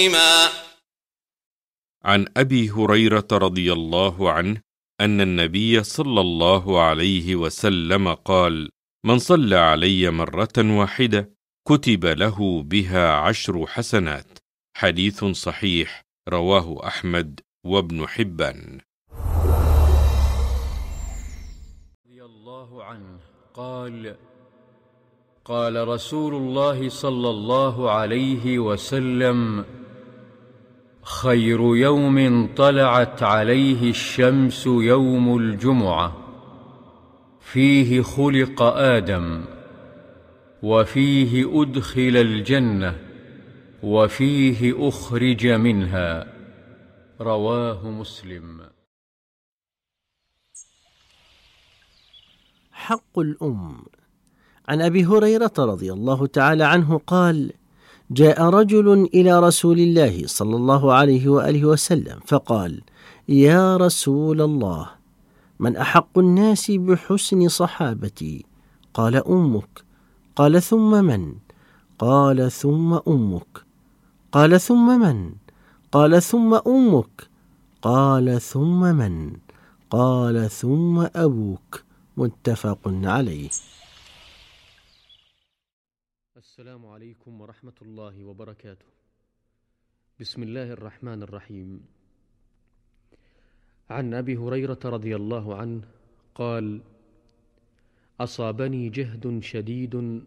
عن أبي هريرة رضي الله عنه أن النبي صلى الله عليه وسلم قال: من صلى علي مرة واحدة كتب له بها 10 حسنات. حديث صحيح، رواه أحمد وابن حبان. رضي الله عنه قال: قال رسول الله صلى الله عليه وسلم: خير يوم طلعت عليه الشمس يوم الجمعة، فيه خلق آدم، وفيه أدخل الجنة، وفيه أخرج منها. رواه مسلم. حق الأم. عن أبي هريرة رضي الله تعالى عنه قال: جاء رجل إلى رسول الله صلى الله عليه وآله وسلم فقال: يا رسول الله، من أحق الناس بحسن صحابتي؟ قال: أمك. قال: ثم من؟ قال: ثم أمك. قال: ثم من؟ قال: ثم أمك. قال: ثم من؟ قال: ثم أبوك. متفق عليه. السلام عليكم ورحمة الله وبركاته. بسم الله الرحمن الرحيم. عن أبي هريرة رضي الله عنه قال: أصابني جهد شديد